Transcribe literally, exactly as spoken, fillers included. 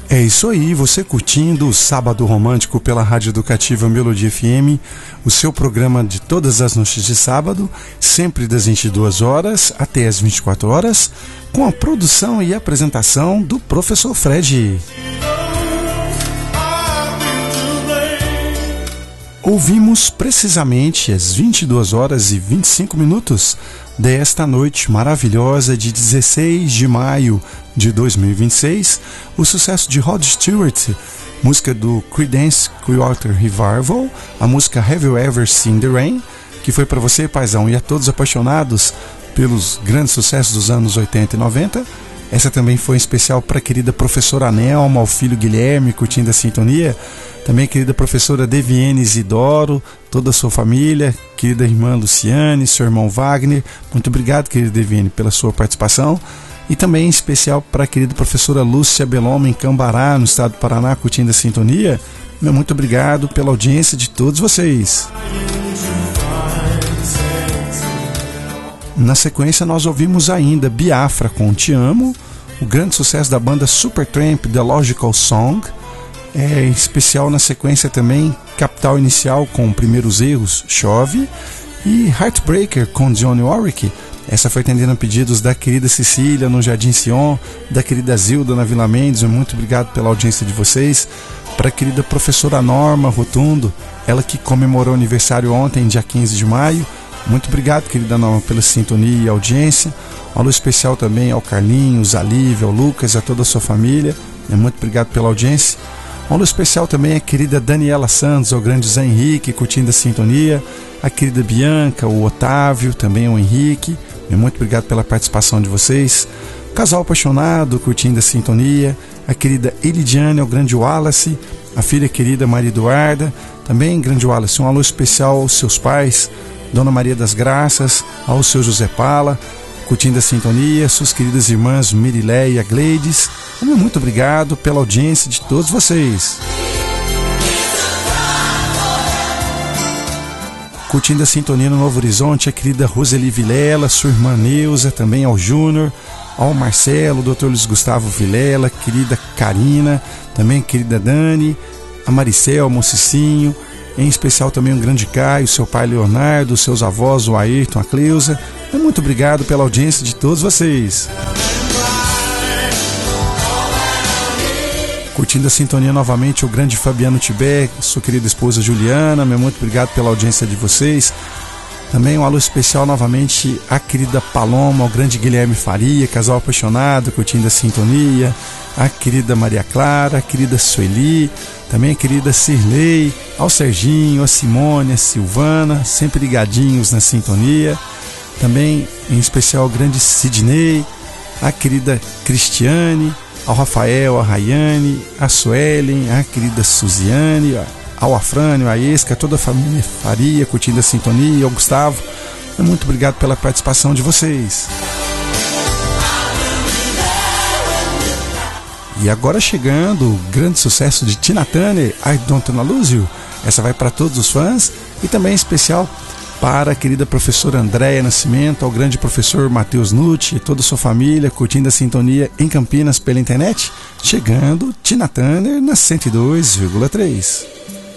É isso aí, você curtindo o Sábado Romântico pela Rádio Educativa Melodia F M, o seu programa de todas as noites de sábado, sempre das vinte e duas horas até as vinte e quatro horas, com a produção e apresentação do Professor Fred. Ouvimos precisamente às vinte e duas horas e vinte e cinco minutos desta noite maravilhosa de dezesseis de maio de dois mil e vinte e seis, o sucesso de Rod Stewart, música do Creedence Clearwater Revival, a música Have You Ever Seen the Rain, que foi para você, paizão, e a todos apaixonados pelos grandes sucessos dos anos oitenta e noventa. Essa também foi em especial para a querida professora Nelma, ao filho Guilherme, curtindo a sintonia. Também a querida professora Deviene Isidoro, toda a sua família, querida irmã Luciane, seu irmão Wagner. Muito obrigado, querida Deviene, pela sua participação. E também em especial para a querida professora Lúcia Beloma, em Cambará, no estado do Paraná, curtindo a sintonia. Muito obrigado pela audiência de todos vocês. Na sequência nós ouvimos ainda Biafra com Te Amo, o grande sucesso da banda Supertramp, The Logical Song. É, em especial na sequência também Capital Inicial com Primeiros Erros, Chove, e Heartbreaker com Dionne Warwick. Essa foi atendendo a pedidos da querida Cecília no Jardim Sion, da querida Zilda na Vila Mendes. Muito obrigado pela audiência de vocês. Para a querida professora Norma Rotundo, ela que comemorou aniversário ontem, dia quinze de maio. Muito obrigado, querida Norma, pela sintonia e audiência. Um alô especial também ao Carlinhos, à Lívia, ao Lucas, a toda a sua família. Muito obrigado pela audiência. Um alô especial também à querida Daniela Santos, ao grande Zé Henrique, curtindo a sintonia. A querida Bianca, o Otávio, também o Henrique. Muito obrigado pela participação de vocês. O casal apaixonado, curtindo a sintonia. A querida Elidiane, ao grande Wallace. A filha querida Maria Eduarda. Também, grande Wallace, um alô especial aos seus pais, Dona Maria das Graças, ao seu José Pala, curtindo a sintonia, suas queridas irmãs Mirileia e Gleides. Muito obrigado pela audiência de todos vocês. Curtindo a sintonia no Novo Horizonte, a querida Roseli Vilela, sua irmã Neuza, também ao Júnior, ao Marcelo, o doutor Luiz Gustavo Vilela, querida Karina, também a querida Dani, a Maricel, o Mocicinho, em especial também um grande Caio, seu pai Leonardo, seus avós, o Ayrton, a Cleusa. Muito obrigado pela audiência de todos vocês. Curtindo a sintonia novamente o grande Fabiano Tibé, sua querida esposa Juliana, muito obrigado pela audiência de vocês. Também um alô especial novamente à querida Paloma, ao grande Guilherme Faria, casal apaixonado, curtindo a sintonia. A querida Maria Clara, a querida Sueli, também a querida Cirlei, ao Serginho, a Simone, a Silvana, sempre ligadinhos na sintonia. Também, em especial, ao grande Sidney, a querida Cristiane, ao Rafael, a Rayane, a Suelen, a querida Suziane, ao Afrânio, a Esca, toda a família Faria, curtindo a sintonia, ao Gustavo. Muito obrigado pela participação de vocês. E agora chegando o grande sucesso de Tina Turner, I Don't Wanna Lose You. Essa vai para todos os fãs e também em especial para a querida professora Andréia Nascimento, ao grande professor Matheus Nucci e toda a sua família curtindo a sintonia em Campinas pela internet. Chegando Tina Turner na cento e dois vírgula três.